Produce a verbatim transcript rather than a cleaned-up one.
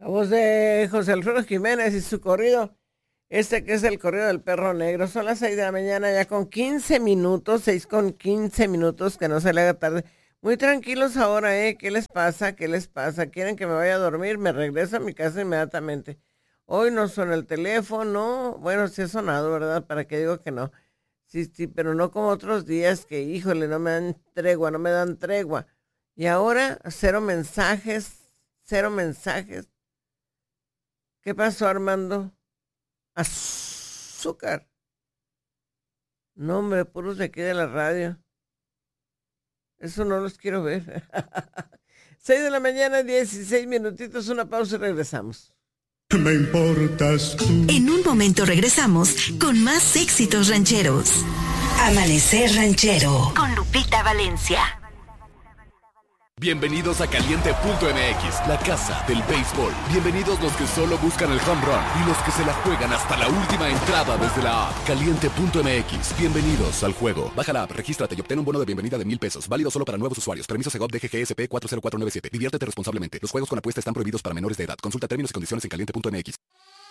voz de José Alfredo Jiménez y su corrido, este que es el corrido del perro negro. Son las seis de la mañana ya con quince minutos, seis con quince minutos, que no se le haga tarde. Muy tranquilos ahora, ¿eh? ¿Qué les pasa? ¿Qué les pasa? ¿Quieren que me vaya a dormir? Me regreso a mi casa inmediatamente. Hoy no suena el teléfono. Bueno, sí ha sonado, ¿verdad? ¿Para qué digo que no? Sí, sí, pero no como otros días que, híjole, no me dan tregua, no me dan tregua. Y ahora, cero mensajes, cero mensajes. ¿Qué pasó, Armando? Azúcar. No, hombre, puros de aquí de la radio. Eso no los quiero ver. Seis de la mañana, dieciséis minutitos, una pausa y regresamos. Me importas tú. En un momento regresamos con más éxitos rancheros. Amanecer Ranchero con Lupita Valencia. Bienvenidos a Caliente punto M X, la casa del béisbol. Bienvenidos los que solo buscan el home run y los que se la juegan hasta la última entrada desde la app. Caliente punto M X, bienvenidos al juego. Baja la app, regístrate y obtén un bono de bienvenida de mil pesos. Válido solo para nuevos usuarios. Permiso Segov D G G S P cuatro cero cuatro nueve siete. Diviértete responsablemente. Los juegos con apuesta están prohibidos para menores de edad. Consulta términos y condiciones en Caliente punto M X.